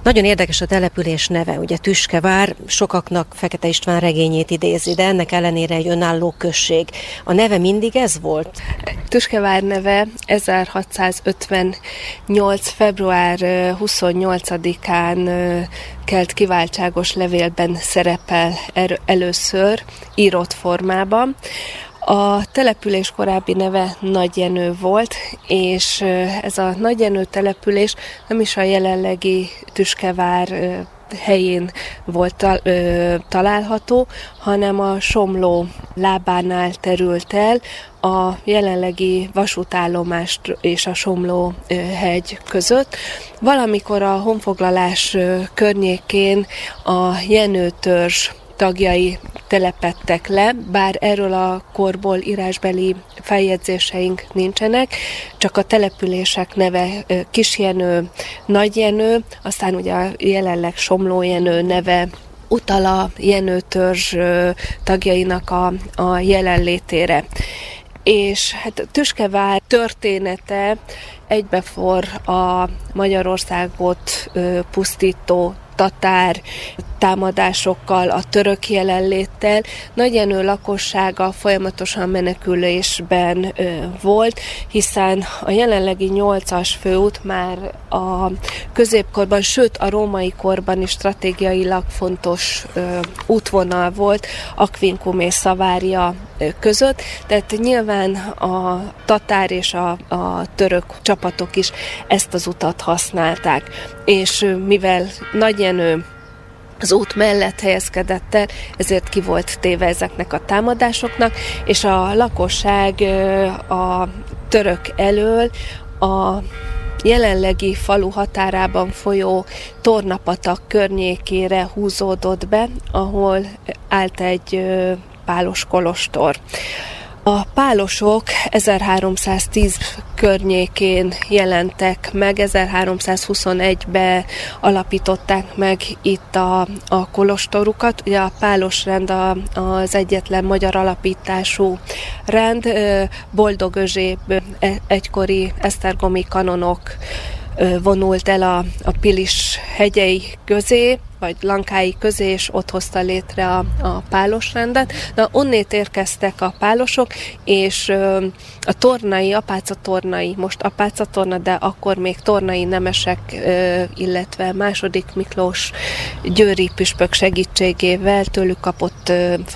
Nagyon érdekes a település neve, ugye Tüskevár, sokaknak Fekete István regényét idézi, de ennek ellenére egy önálló község. A neve mindig ez volt? Tüskevár neve 1658. február 28-án kelt kiváltságos levélben szerepel először írott formában. A település korábbi neve Nagyjenő volt, és ez a Nagyjenő település nem is a jelenlegi Tüskevár helyén volt található, hanem a Somló lábánál terült el, a jelenlegi vasútállomást és a Somló hegy között. Valamikor a honfoglalás környékén a Jenő törzs tagjai telepedtek le, bár erről a korból írásbeli feljegyzéseink nincsenek, csak a települések neve Kisjenő, Nagyjenő, aztán ugye a jelenleg Somlójenő neve utal a Jenő törzs tagjainak a jelenlétére. És hát Tüskevár története egybefor a Magyarországot pusztító tatár támadásokkal, a török jelenléttel. Nagyjenő lakossága folyamatosan menekülésben volt, hiszen a jelenlegi 8-as főút már a középkorban, sőt a római korban is stratégiailag fontos útvonal volt Aquincum és Szavária között, tehát nyilván a tatár és a török csapatok is ezt az utat használták. És mivel Nagyjenő az út mellett helyezkedett el, ezért ki volt téve ezeknek a támadásoknak, és a lakosság a török elől a jelenlegi falu határában folyó Tornapatak környékére húzódott be, ahol állt egy pálos kolostor. A pálosok 1310 környékén jelentek meg, 1321-ben alapították meg itt a kolostorukat. Ugye a pálosrend az egyetlen magyar alapítású rend. Boldog Özséb egykori esztergomi kanonok vonult el a Pilis hegyei közé, vagy lankái közé, és ott hozta létre a pálosrendet. Na, onnét érkeztek a pálosok, és a tornai, apácatornai, most apácatorna, de akkor még tornai nemesek, illetve második Miklós győri püspök segítségével tőlük kapott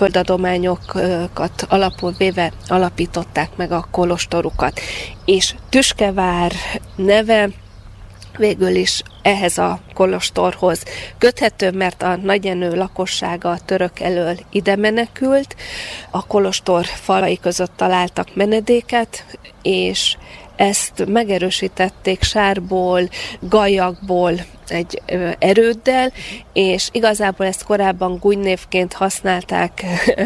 földadományokat alapul véve alapították meg a kolostorukat. És Tüskevár neve végül is ehhez a kolostorhoz köthető, mert a Nagyjenő lakossága a török elől ide menekült, a kolostor falai között találtak menedéket, és ezt megerősítették sárból, gallyakból, egy erőddel, és igazából ezt korábban gúnynévként használták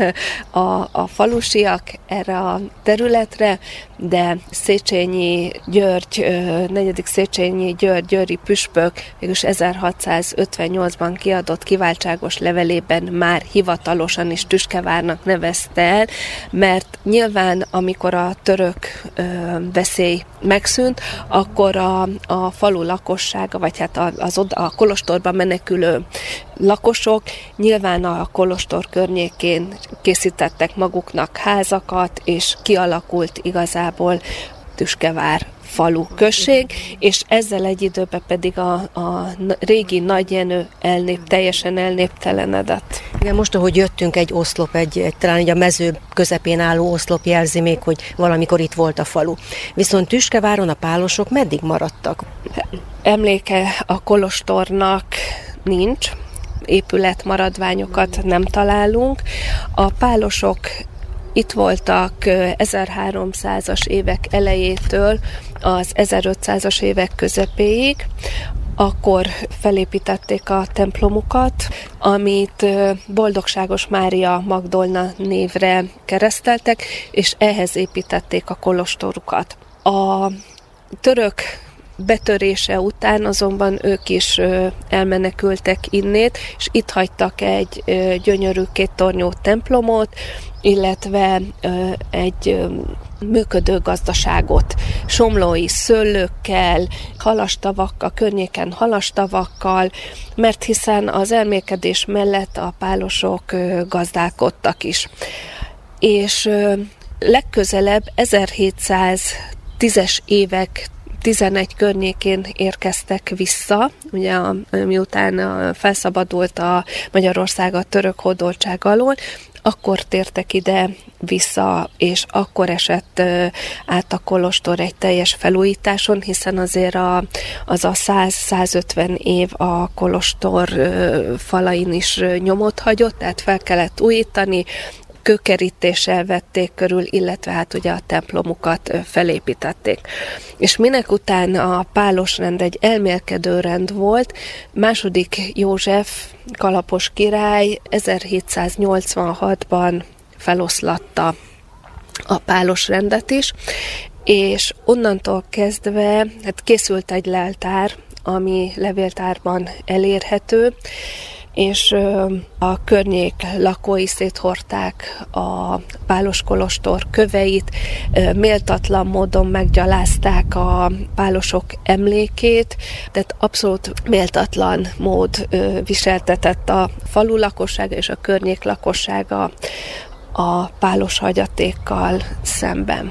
a falusiak erre a területre, de Széchenyi György, 4. Széchenyi György győri püspök mégis 1658-ban kiadott kiváltságos levelében már hivatalosan is Tüskevárnak nevezte el, mert nyilván amikor a török veszély megszűnt, akkor a falu lakossága, vagy hát a kolostorban menekülő lakosok nyilván a kolostor környékén készítettek maguknak házakat, és kialakult igazából Tüskevár falu község, és ezzel egy időben pedig a régi Nagyjenő teljesen elnéptelenedett. Igen, most, ahogy jöttünk, egy oszlop, talán egy a mező közepén álló oszlop jelzi még, hogy valamikor itt volt a falu. Viszont Tüskeváron a pálosok meddig maradtak? Emléke a kolostornak nincs, épületmaradványokat nem találunk. A pálosok itt voltak 1300-as évek elejétől az 1500-as évek közepéig, akkor felépítették a templomukat, amit Boldogságos Mária Magdolna névre kereszteltek, és ehhez építették a kolostorukat. A török betörése után azonban ők is elmenekültek innét, és itt hagytak egy gyönyörű kéttornyú templomot, illetve egy működő gazdaságot, somlói szőlőkkel, halastavakkal, környéken halastavakkal, mert hiszen az elmélkedés mellett a pálosok gazdálkodtak is. És legközelebb 1710-es évek 11 környékén érkeztek vissza, ugye miután felszabadult a Magyarország a török hódoltság alól, akkor tértek ide vissza, és akkor esett át a kolostor egy teljes felújításon, hiszen azért az a 100-150 év a kolostor falain is nyomot hagyott, tehát fel kellett újítani, kőkerítéssel vették körül, illetve hát ugye a templomukat felépítették. És minek után a pálosrend egy elmélkedő rend volt, második József kalapos király 1786-ban feloszlatta a pálosrendet is, és onnantól kezdve készült egy leltár, ami levéltárban elérhető, és a környék lakói széthordták a pálos kolostor köveit, méltatlan módon meggyalázták a pálosok emlékét, tehát abszolút méltatlan mód viseltetett a falu lakossága és a környék lakossága a pálos hagyatékkal szemben.